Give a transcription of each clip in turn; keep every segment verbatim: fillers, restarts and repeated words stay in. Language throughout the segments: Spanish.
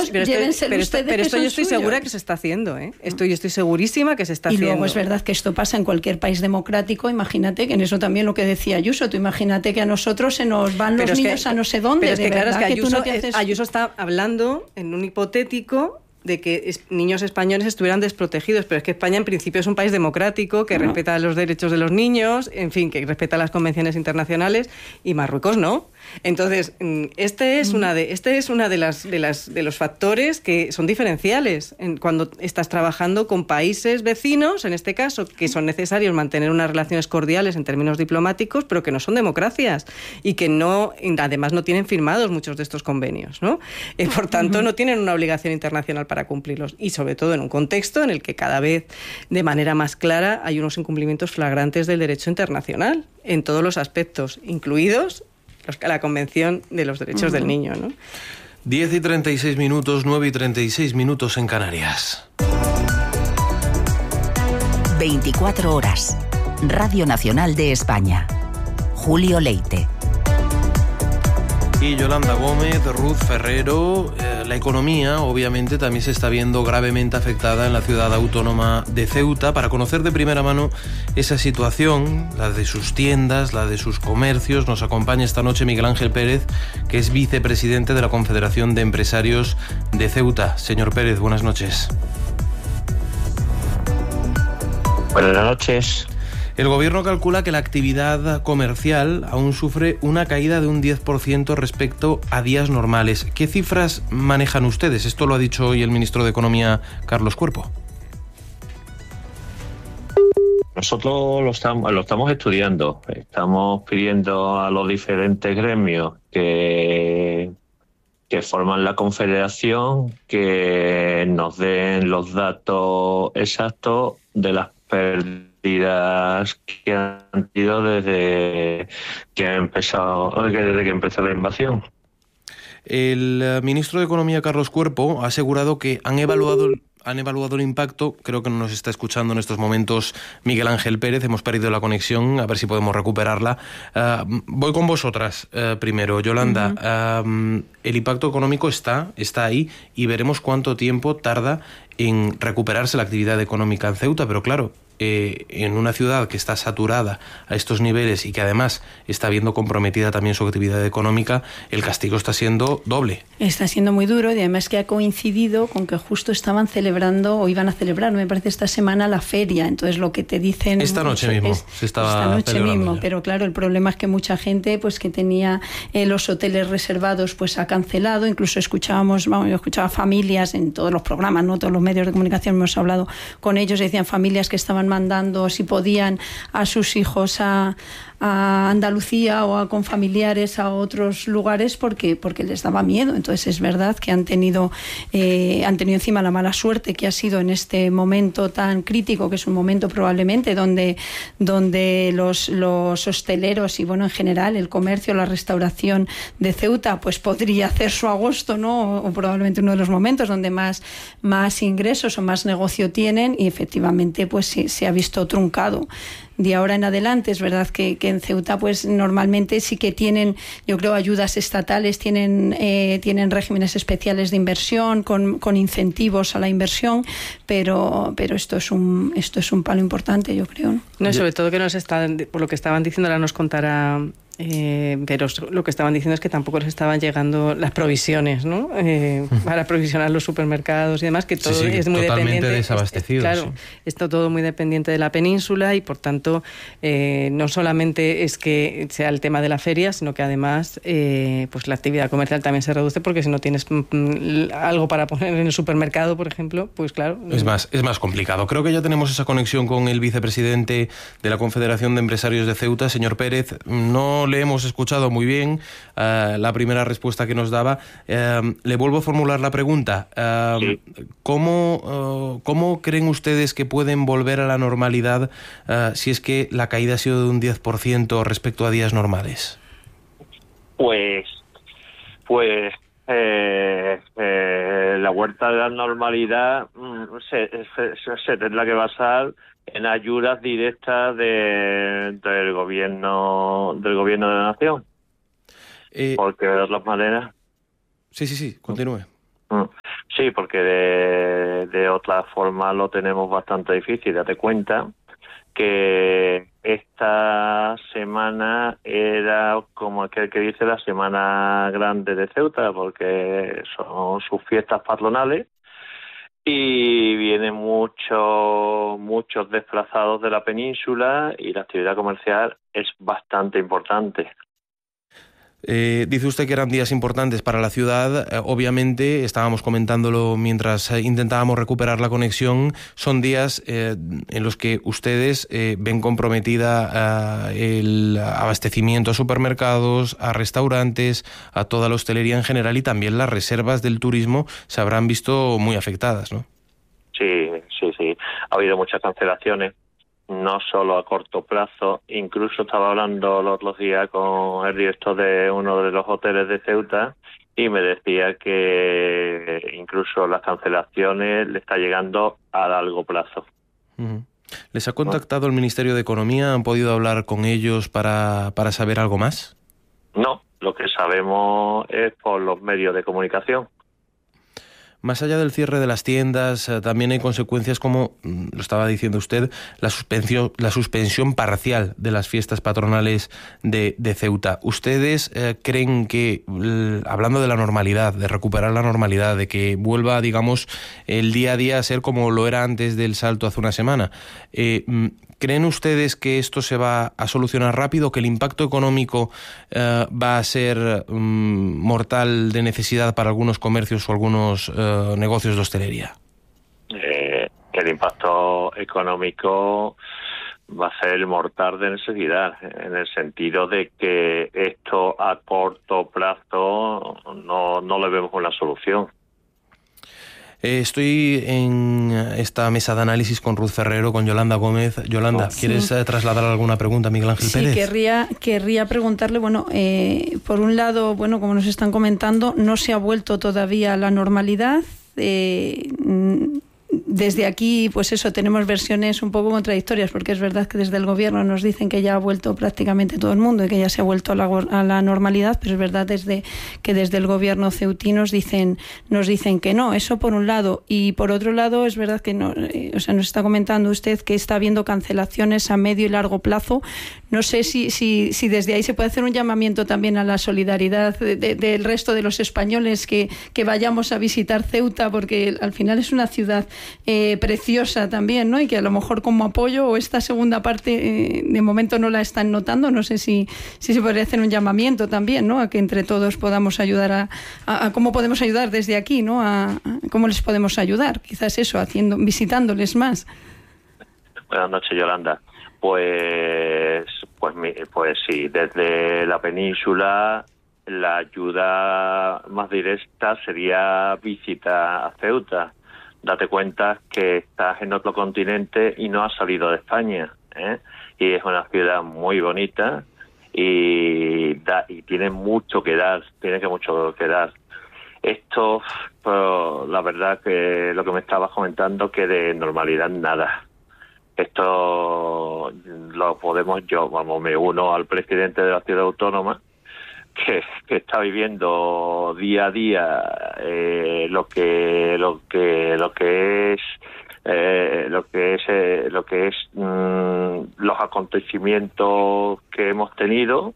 niños, pero esto, llévenselos pero esto, ustedes. Pero esto que yo estoy suyos. segura que se está haciendo, ¿eh? Esto yo estoy segurísima que se está y haciendo. Y luego es verdad que esto pasa en cualquier país democrático. Imagínate que en eso también lo que decía Ayuso, tú imagínate que a nosotros se nos van pero los es niños que, a no sé dónde. Pero es que de claro, es verdad que que tú Ayuso, no te haces... Ayuso está hablando en un hipotético de que es, niños españoles estuvieran desprotegidos, pero es que España en principio es un país democrático que no. respeta los derechos de los niños, en fin, que respeta las convenciones internacionales, y Marruecos no. Entonces, este es una de este es una de las de las de los factores que son diferenciales en cuando estás trabajando con países vecinos, en este caso, que son necesarios mantener unas relaciones cordiales en términos diplomáticos, pero que no son democracias y que no, además no tienen firmados muchos de estos convenios, ¿no? Eh, por tanto, uh-huh. no tienen una obligación internacional para cumplirlos, y sobre todo en un contexto en el que cada vez de manera más clara hay unos incumplimientos flagrantes del derecho internacional en todos los aspectos, incluidos la Convención de los Derechos uh-huh. del Niño, ¿no? diez y treinta y seis minutos, nueve y treinta y seis minutos en Canarias. veinticuatro horas. Radio Nacional de España. Julio Leite. Y Yolanda Gómez, Ruth Ferrero. Eh, la economía, obviamente, también se está viendo gravemente afectada en la ciudad autónoma de Ceuta. Para conocer de primera mano esa situación, la de sus tiendas, la de sus comercios, nos acompaña esta noche Miguel Ángel Pérez, que es vicepresidente de la Confederación de Empresarios de Ceuta. Señor Pérez, buenas noches. Buenas noches. El gobierno calcula que la actividad comercial aún sufre una caída de un diez por ciento respecto a días normales. ¿Qué cifras manejan ustedes? Esto lo ha dicho hoy el ministro de Economía, Carlos Cuerpo. Nosotros lo estamos, lo estamos estudiando. Estamos pidiendo a los diferentes gremios que, que forman la confederación que nos den los datos exactos de las pérdidas que han tenido desde que ha empezado, desde que empezó la invasión. El ministro de Economía, Carlos Cuerpo, ha asegurado que han evaluado han evaluado el impacto. Creo que no nos está escuchando en estos momentos Miguel Ángel Pérez. Hemos perdido la conexión, a ver si podemos recuperarla. Uh, voy con vosotras uh, primero, Yolanda. Uh-huh. Uh, el impacto económico está, está ahí, y veremos cuánto tiempo tarda en recuperarse la actividad económica en Ceuta, pero claro, Eh, en una ciudad que está saturada a estos niveles y que además está viendo comprometida también su actividad económica, el castigo está siendo doble. Está siendo muy duro, y además que ha coincidido con que justo estaban celebrando, o iban a celebrar, me parece, esta semana la feria. Entonces lo que te dicen... Esta noche pues, mismo es, se estaba Esta noche mismo, ya. Pero claro, el problema es que mucha gente pues que tenía eh, los hoteles reservados pues ha cancelado. Incluso escuchábamos, vamos, yo escuchaba familias en todos los programas, no todos los medios de comunicación, hemos hablado con ellos, decían familias que estaban mandando, si podían, a sus hijos a, a Andalucía o a, con familiares a otros lugares porque, porque les daba miedo. Entonces es verdad que han tenido, eh, han tenido encima la mala suerte que ha sido en este momento tan crítico, que es un momento probablemente donde, donde los, los hosteleros y bueno, en general el comercio, la restauración de Ceuta pues podría hacer su agosto, ¿no? O, o probablemente uno de los momentos donde más, más ingresos o más negocio tienen, y efectivamente pues se, se ha visto truncado. De ahora en adelante es verdad que, que en Ceuta pues normalmente sí que tienen, yo creo, ayudas estatales, tienen eh, tienen regímenes especiales de inversión con, con incentivos a la inversión, pero pero esto es un esto es un palo importante, yo creo, ¿no? No, sobre todo que nos están, por lo que estaban diciendo, ahora nos contará. Eh, pero lo que estaban diciendo es que tampoco les estaban llegando las provisiones, ¿no? Eh, para provisionar los supermercados y demás, que todo sí, sí, es muy totalmente dependiente. desabastecido. Es, claro, sí. Esto todo muy dependiente de la península, y por tanto eh, no solamente es que sea el tema de la feria, sino que además eh, pues la actividad comercial también se reduce, porque si no tienes mm, algo para poner en el supermercado, por ejemplo, pues claro. Es más, es más complicado. Creo que ya tenemos esa conexión con el vicepresidente de la Confederación de Empresarios de Ceuta, señor Pérez. No le hemos escuchado muy bien uh, la primera respuesta que nos daba. Uh, le vuelvo a formular la pregunta. Uh, sí. ¿cómo, uh, ¿Cómo creen ustedes que pueden volver a la normalidad uh, si es que la caída ha sido de un diez por ciento respecto a días normales? Pues, pues eh, eh, la vuelta de la normalidad mm, se, se, se tendrá que basar en ayudas directas de, del gobierno del gobierno de la nación, eh, porque de otras maneras sí sí sí continúe. Sí, porque de, de otra forma lo tenemos bastante difícil. Date cuenta que esta semana era como aquel que dice la semana grande de Ceuta, porque son sus fiestas patronales y vienen muchos muchos desplazados de la península y la actividad comercial es bastante importante. Eh, dice usted que eran días importantes para la ciudad. Eh, obviamente, estábamos comentándolo mientras eh, intentábamos recuperar la conexión, son días eh, en los que ustedes eh, ven comprometida eh, el abastecimiento a supermercados, a restaurantes, a toda la hostelería en general, y también las reservas del turismo se habrán visto muy afectadas, ¿no? Sí, sí, sí. Ha habido muchas cancelaciones. No solo a corto plazo, incluso estaba hablando los otros días con el director de uno de los hoteles de Ceuta y me decía que incluso las cancelaciones le está llegando a largo plazo. Uh-huh. ¿Les ha contactado el Ministerio de Economía? ¿Han podido hablar con ellos para, para saber algo más? No, lo que sabemos es por los medios de comunicación. Más allá del cierre de las tiendas, eh, también hay consecuencias como, lo estaba diciendo usted, la suspensión, la suspensión parcial de las fiestas patronales de, de Ceuta. ¿Ustedes eh, creen que, l- hablando de la normalidad, de recuperar la normalidad, de que vuelva, digamos, el día a día a ser como lo era antes del salto hace una semana, eh, ¿creen ustedes que esto se va a solucionar rápido, que el impacto económico eh, va a ser um, mortal de necesidad para algunos comercios o algunos eh, negocios de hostelería? Eh, el impacto económico va a ser mortal de necesidad, en el sentido de que esto a corto plazo no, no le vemos una solución. Eh, estoy en esta mesa de análisis con Ruth Ferrero, con Yolanda Gómez. Yolanda, Sí. ¿quieres eh, trasladar alguna pregunta a Miguel Ángel Sí, Pérez? querría, querría preguntarle, bueno, eh, por un lado, bueno, como nos están comentando, no se ha vuelto todavía a la normalidad. Eh, Desde aquí, pues eso, tenemos versiones un poco contradictorias, porque es verdad que desde el gobierno nos dicen que ya ha vuelto prácticamente todo el mundo y que ya se ha vuelto a la, a la normalidad, pero es verdad desde que desde el gobierno ceutí nos dicen, nos dicen que no, eso por un lado. Y por otro lado, es verdad que no, eh, o sea, nos está comentando usted que está habiendo cancelaciones a medio y largo plazo. No sé si, si, si desde ahí se puede hacer un llamamiento también a la solidaridad de, de, del resto de los españoles que, que vayamos a visitar Ceuta, porque al final es una ciudad Eh, preciosa también, ¿no? Y que a lo mejor como apoyo, o esta segunda parte eh, de momento no la están notando. No sé si, si se podría hacer un llamamiento también, ¿no? A que entre todos podamos ayudar a, a, a cómo podemos ayudar desde aquí, ¿no? A, a cómo les podemos ayudar, quizás eso, haciendo, visitándoles más. Buenas noches, Yolanda. Pues, pues, pues sí, desde la península la ayuda más directa sería visita a Ceuta. Date cuenta que estás en otro continente y no has salido de España, ¿eh? Y es una ciudad muy bonita y, da, y tiene mucho que dar, tiene que mucho que dar. Esto, pues, la verdad que lo que me estabas comentando, que de normalidad nada. Esto lo podemos, yo, vamos, me uno al presidente de la ciudad autónoma, Que, que está viviendo día a día eh, lo que lo que lo que es eh, lo que es eh, lo que es mmm, los acontecimientos que hemos tenido,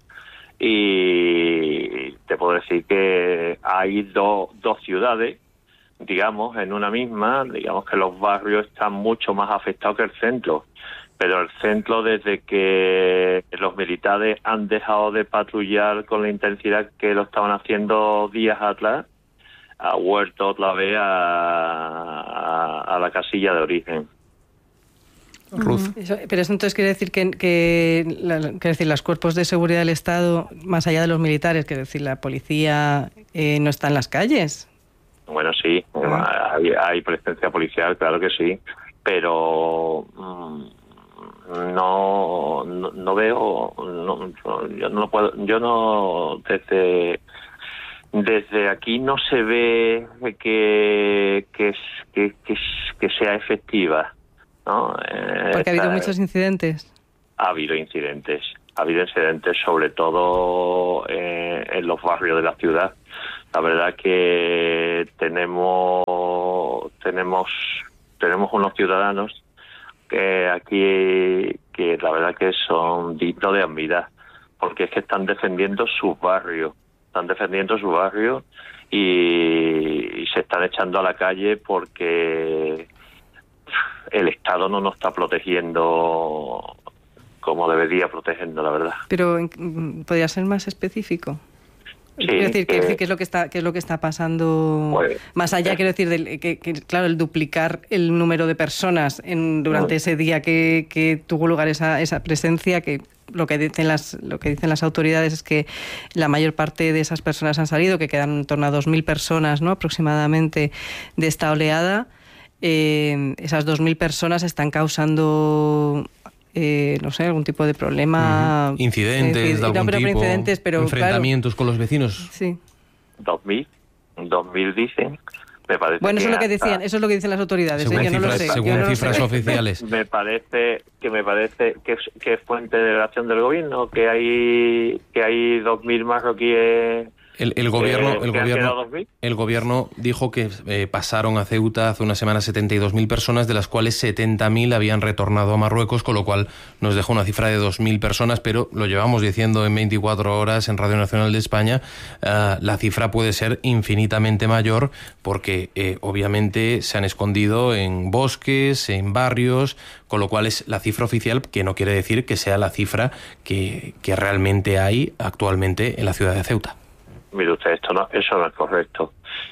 y te puedo decir que hay dos dos ciudades, digamos, en una misma. Digamos que los barrios están mucho más afectados que el centro. Pero el centro, desde que los militares han dejado de patrullar con la intensidad que lo estaban haciendo días atrás, ha vuelto otra vez a, a, a la casilla de origen. Ruth. Eso, pero eso entonces quiere decir que, que, la, quiere decir, los cuerpos de seguridad del Estado, más allá de los militares, quiere decir, la policía eh, no está en las calles. Bueno, sí, ah. hay, hay presencia policial, claro que sí, pero mmm, no, no no veo, no, yo no puedo, yo no desde desde aquí no se ve que que que, que, que sea efectiva, ¿no? Porque eh, ha habido está, muchos incidentes. Ha habido incidentes, ha habido incidentes sobre todo eh, en los barrios de la ciudad. La verdad que tenemos tenemos tenemos unos ciudadanos que aquí que la verdad que son dignos de admirar, porque es que están defendiendo sus barrios, están defendiendo su barrio y, y se están echando a la calle porque el Estado no nos está protegiendo como debería protegiendo, la verdad. Pero ¿podría ser más específico? Sí, quiero decir, que, que, ¿qué es lo que está, qué es lo que está pasando? Pues, más allá, eh, quiero decir, del, que, que claro, el duplicar el número de personas en, durante no. ese día que, que tuvo lugar esa, esa presencia, que lo que dicen las lo que dicen las autoridades es que la mayor parte de esas personas han salido, que quedan en torno a dos mil personas, ¿no?, aproximadamente, de esta oleada. Eh, esas dos mil personas están causando Eh, no sé, algún tipo de problema. Uh-huh. Incidentes eh, de algún no, pero tipo, incidentes, pero, enfrentamientos claro, con los vecinos. Sí. Dos mil, dos mil dicen, me parece. Bueno, eso que es lo que hasta, decían, eso es lo que dicen las autoridades. Según ¿eh? Yo cifras, no lo sé. según no cifras lo sé. oficiales. Me parece que me parece que es, que es fuente de relación del gobierno, que hay que hay dos mil marroquíes. El, el gobierno, el gobierno, el gobierno dijo que eh, pasaron a Ceuta hace una semana setenta y dos mil personas, de las cuales setenta mil habían retornado a Marruecos, con lo cual nos dejó una cifra de dos mil personas, pero lo llevamos diciendo en veinticuatro horas en Radio Nacional de España, uh, la cifra puede ser infinitamente mayor porque eh, obviamente se han escondido en bosques, en barrios, con lo cual es la cifra oficial, que no quiere decir que sea la cifra que, que realmente hay actualmente en la ciudad de Ceuta. Mire usted, esto no, eso no es correcto.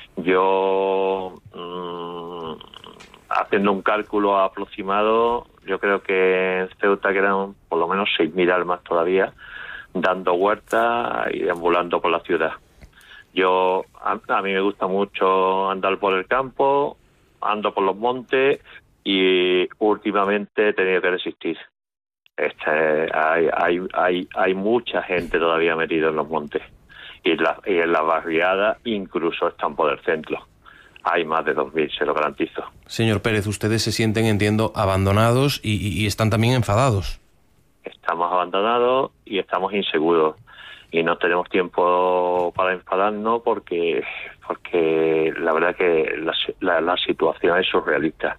Yo, mmm, haciendo un cálculo aproximado, yo creo que en Ceuta quedan por lo menos seis mil almas todavía dando vueltas y deambulando por la ciudad. Yo, a, a mí me gusta mucho andar por el campo, ando por los montes y últimamente he tenido que resistir. Este, hay, hay, hay, hay mucha gente todavía metida en los montes. Y en, la, y en la barriada incluso están por el centro. Hay más de dos mil, se lo garantizo. Señor Pérez, ustedes se sienten, entiendo, abandonados y, y, y están también enfadados. Estamos abandonados y estamos inseguros. Y no tenemos tiempo para enfadarnos porque porque la verdad que la, la, la situación es surrealista.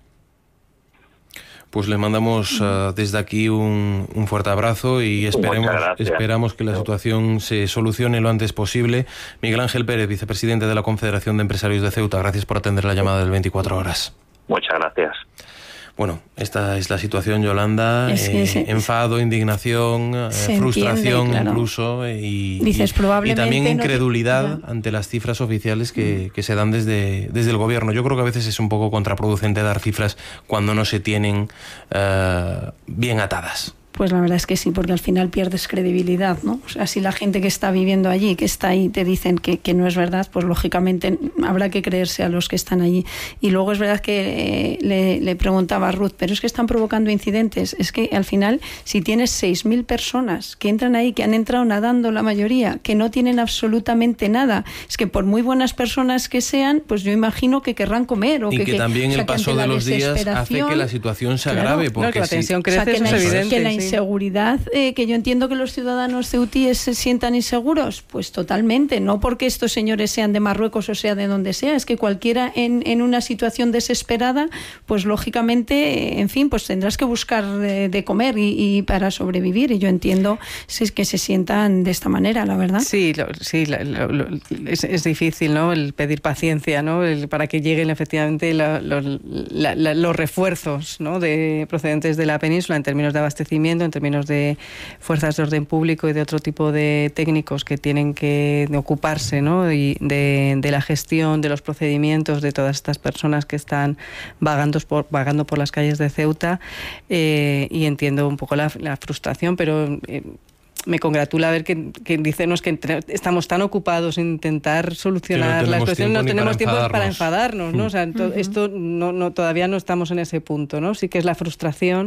Pues le mandamos uh, desde aquí un, un fuerte abrazo y esperemos, esperamos que la situación se solucione lo antes posible. Miguel Ángel Pérez, vicepresidente de la Confederación de Empresarios de Ceuta, gracias por atender la llamada del veinticuatro horas. Muchas gracias. Bueno, esta es la situación, Yolanda. Es que eh, se, enfado, indignación, eh, frustración, entiende, claro, incluso, y, Dices, y, probablemente y también incredulidad no te... ante las cifras oficiales que, que se dan desde, desde el gobierno. Yo creo que a veces es un poco contraproducente dar cifras cuando no se tienen uh, bien atadas. Pues la verdad es que sí, porque al final pierdes credibilidad, ¿no? O sea, si la gente que está viviendo allí, que está ahí, te dicen que, que no es verdad, pues lógicamente habrá que creerse a los que están allí. Y luego es verdad que eh, le, le preguntaba a Ruth, pero es que están provocando incidentes. Es que al final, si tienes seis mil personas que entran ahí, que han entrado nadando la mayoría, que no tienen absolutamente nada, es que por muy buenas personas que sean, pues yo imagino que querrán comer. O y que, que también que, el o sea, paso de los días hace que la situación se agrave. Claro, porque no, que la tensión si, crece, o sea, que eso la, es evidente. Que la sí. inseguridad, eh, que yo entiendo que los ciudadanos ceutíes se sientan inseguros, pues totalmente, no porque estos señores sean de Marruecos o sea de donde sea, es que cualquiera en, en una situación desesperada, pues lógicamente, en fin, pues tendrás que buscar de, de comer y, y para sobrevivir, y yo entiendo si es que se sientan de esta manera, la verdad. Sí, lo, sí lo, lo, lo, es, es difícil, ¿no?, el pedir paciencia, ¿no?, el, para que lleguen efectivamente la, los, la, la, los refuerzos, ¿no?, de, procedentes de la península en términos de abastecimiento, en términos de fuerzas de orden público y de otro tipo de técnicos que tienen que ocuparse, ¿no?, y de, de la gestión, de los procedimientos de todas estas personas que están vagando por, vagando por las calles de Ceuta, eh, y entiendo un poco la, la frustración, pero eh, me congratula ver que, que dicen que estamos tan ocupados en intentar solucionar no las cuestiones, no tenemos tiempo para enfadarnos, ¿no? O sea, to, uh-huh. esto no, no, todavía no estamos en ese punto, ¿no? Sí que es la frustración.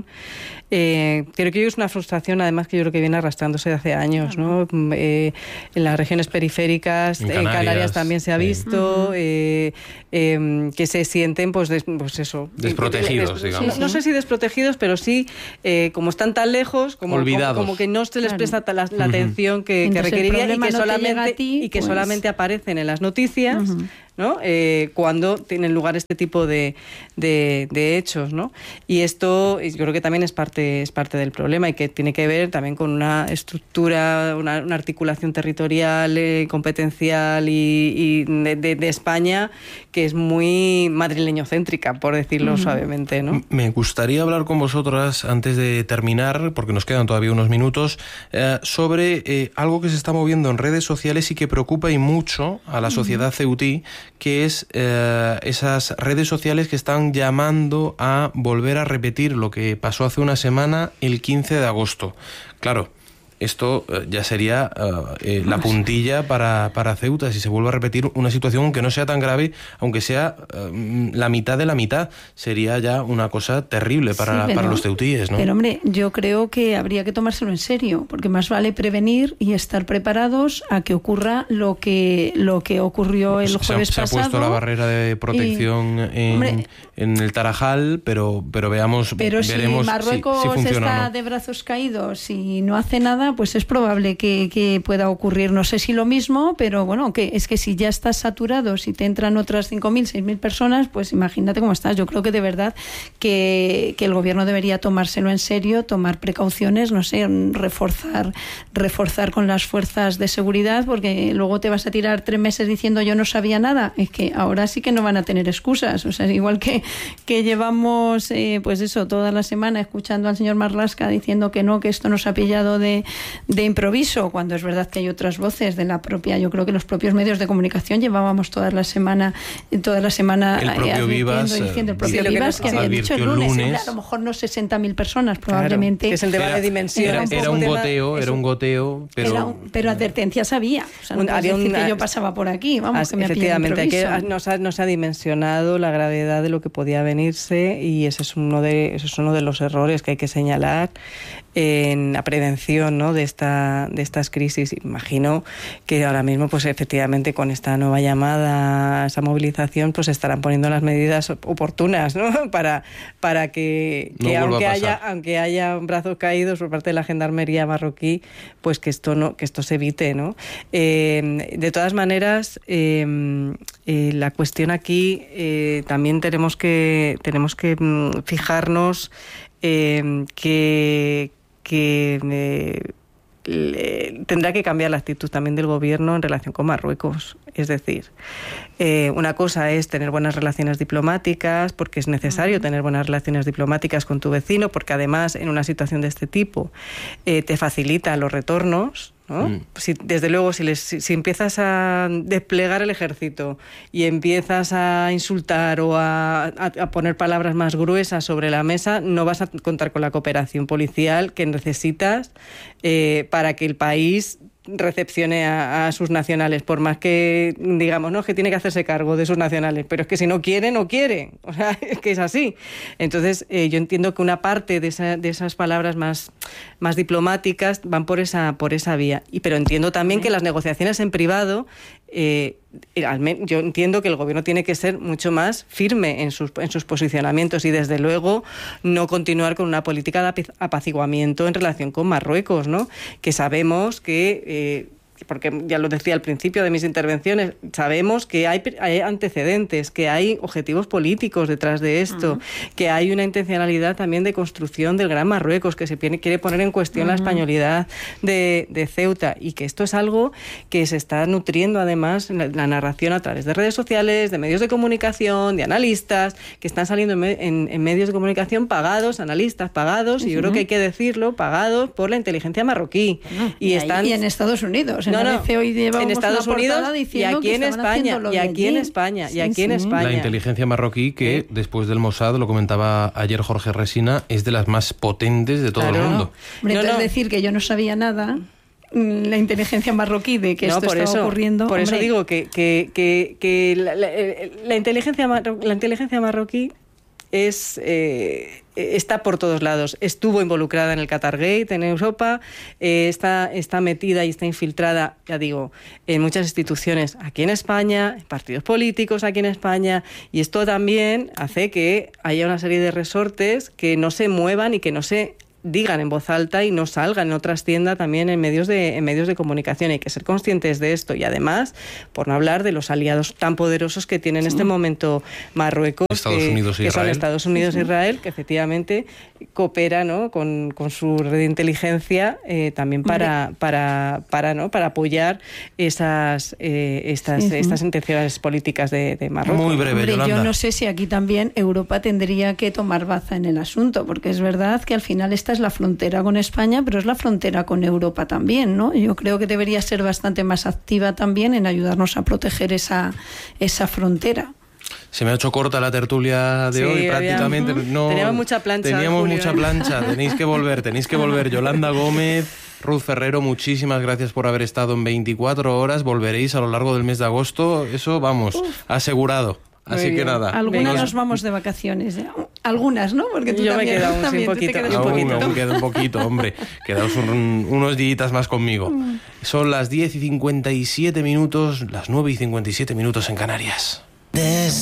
Eh, creo que es una frustración, además, que yo creo que viene arrastrándose de hace años, ¿no? Eh, en las regiones periféricas, en Canarias, en Canarias también se ha visto, uh-huh. eh, eh, que se sienten, pues, des, pues eso, desprotegidos, des, digamos. No, no sé si desprotegidos, pero sí, eh, como están tan lejos, como, olvidados, como, como que no se les claro. presta la, la atención que, que requeriría y que, no solamente, y que no solamente es... aparecen en las noticias, uh-huh. ¿no? Eh, cuando tienen lugar este tipo de, de, de hechos, ¿no? Y esto yo creo que también es parte, es parte del problema y que tiene que ver también con una estructura, una, una articulación territorial, eh, competencial y, y de, de, de España que es muy madrileño-céntrica, por decirlo uh-huh. suavemente, ¿no? Me gustaría hablar con vosotras, antes de terminar, porque nos quedan todavía unos minutos, eh, sobre eh, algo que se está moviendo en redes sociales y que preocupa y mucho a la sociedad uh-huh. ceutí, que es eh, esas redes sociales que están llamando a volver a repetir lo que pasó hace una semana, el quince de agosto. Claro, esto eh, ya sería uh, eh, la puntilla para, para Ceuta, si se vuelve a repetir una situación que no sea tan grave, aunque sea uh, la mitad de la mitad, sería ya una cosa terrible para, sí, pero, para los ceutíes, ¿no? Pero hombre, yo creo que habría que tomárselo en serio, porque más vale prevenir y estar preparados a que ocurra lo que, lo que ocurrió el jueves se, se pasado. Se ha puesto la barrera de protección y, en, hombre, en el Tarajal, pero, pero veamos, pero veremos si Marruecos si, si funciona está o no. de brazos caídos y no hace nada, pues es probable que, que pueda ocurrir, no sé si lo mismo, pero bueno, que es que si ya estás saturado, si te entran otras cinco mil, seis mil personas, pues imagínate cómo estás. Yo creo que de verdad que, que el gobierno debería tomárselo en serio, tomar precauciones, no sé, reforzar, reforzar con las fuerzas de seguridad, porque luego te vas a tirar tres meses diciendo yo no sabía nada. Es que ahora sí que no van a tener excusas. O sea, igual que, que llevamos, eh, pues eso, toda la semana escuchando al señor Marlaska diciendo que no, que esto nos ha pillado de de improviso, cuando es verdad que hay otras voces de la propia, yo creo que los propios medios de comunicación llevábamos toda la semana toda la semana el propio eh, Vivas, diciendo el propio sí, Vivas que, que había dicho el lunes, lunes. Hombre, a lo mejor no sesenta mil personas probablemente, claro, que es el tema de dimensión, era, era un tema, goteo era un goteo pero era un, pero advertencias había, o sea, no un, había decir una, que yo pasaba por aquí, vamos, que me efectivamente hay que, nos, ha, nos ha dimensionado la gravedad de lo que podía venirse y ese es uno de ese es uno de los errores que hay que señalar en la prevención, ¿no?, de esta de estas crisis. Imagino que ahora mismo, pues efectivamente, con esta nueva llamada, esa movilización, pues estarán poniendo las medidas oportunas, ¿no?, para para que, que no aunque haya aunque haya brazos caídos por parte de la gendarmería marroquí, pues que esto no que esto se evite, ¿no? Eh, de todas maneras, eh, eh, la cuestión aquí eh, también tenemos que tenemos que mm, fijarnos eh, que que eh, le, tendrá que cambiar la actitud también del gobierno en relación con Marruecos. Es decir, eh, una cosa es tener buenas relaciones diplomáticas, porque es necesario tener buenas relaciones diplomáticas con tu vecino, porque además en una situación de este tipo eh, te facilita los retornos, ¿no? Mm. Si, desde luego, si, les, si, si empiezas a desplegar el ejército y empiezas a insultar o a, a, a poner palabras más gruesas sobre la mesa, no vas a contar con la cooperación policial que necesitas eh, para que el país recepcione a, a sus nacionales, por más que digamos, no, que tiene que hacerse cargo de sus nacionales, pero es que si no quiere, no quiere, o sea, es que es así. Entonces, eh, yo entiendo que una parte de, esa, de esas palabras más, más diplomáticas van por esa, por esa vía, y, pero entiendo también que las negociaciones en privado, eh, yo entiendo que el gobierno tiene que ser mucho más firme en sus, en sus posicionamientos y desde luego no continuar con una política de apaciguamiento en relación con Marruecos, ¿no?, que sabemos que eh, porque ya lo decía al principio de mis intervenciones, sabemos que hay, hay antecedentes, que hay objetivos políticos detrás de esto, uh-huh. que hay una intencionalidad también de construcción del Gran Marruecos, que se quiere poner en cuestión uh-huh. la españolidad de, de Ceuta, y que esto es algo que se está nutriendo además la, la narración a través de redes sociales, de medios de comunicación, de analistas, que están saliendo en, en, en medios de comunicación pagados, analistas pagados, uh-huh. y yo creo que hay que decirlo, pagados por la inteligencia marroquí. Uh-huh. y, y, están, y en Estados Unidos. No, no, en Estados Unidos y aquí en España, y aquí en España, y aquí en España. La inteligencia marroquí, que sí. después del Mossad, lo comentaba ayer Jorge Resina, es de las más potentes de todo claro. el mundo. Hombre, no, entonces no. decir que yo no sabía nada, la inteligencia marroquí de que no, esto por estaba eso, ocurriendo. Por hombre. eso digo que, que, que, que la, la, la, inteligencia, la inteligencia marroquí es eh, está por todos lados. Estuvo involucrada en el Qatargate en Europa, eh, está, está metida y está infiltrada, ya digo, en muchas instituciones aquí en España, en partidos políticos aquí en España, y esto también hace que haya una serie de resortes que no se muevan y que no se digan en voz alta y no salgan, no trascienda también en medios de, en medios de comunicación. Hay que ser conscientes de esto y además, por no hablar de los aliados tan poderosos que tiene en este momento Marruecos, Estados que, Unidos e que son Israel. Estados Unidos e Israel, que efectivamente coopera, ¿no?, con, con su red de inteligencia eh, también para, para, para, ¿no?, para apoyar esas, eh, estas, Sí, sí. estas intenciones políticas de, de Marruecos. Muy breve, Hombre, Yolanda. yo no sé si aquí también Europa tendría que tomar baza en el asunto, porque es verdad que al final esta es la frontera con España, pero es la frontera con Europa también, ¿no? Yo creo que debería ser bastante más activa también en ayudarnos a proteger esa, esa frontera. Se me ha hecho corta la tertulia de Sí, hoy, había- prácticamente. Ujú. No, Teníamos mucha plancha, Teníamos Julio, mucha ¿eh? plancha. Tenéis que volver, tenéis que volver. Yolanda Gómez, Ruth Ferrero, muchísimas gracias por haber estado en veinticuatro horas. Volveréis a lo largo del mes de agosto. Eso, vamos, asegurado. Muy Así que bien. nada. Algunas Venga. nos vamos de vacaciones, ¿eh? Algunas, ¿no? Porque tú Yo me he también, quedado un- también, un tú te poquito, quedas un un Aún, poquito. aún queda un poquito, hombre. Quedaos un- unos días más conmigo. Son las diez y cincuenta y siete minutos, las nueve y cincuenta y siete minutos en Canarias.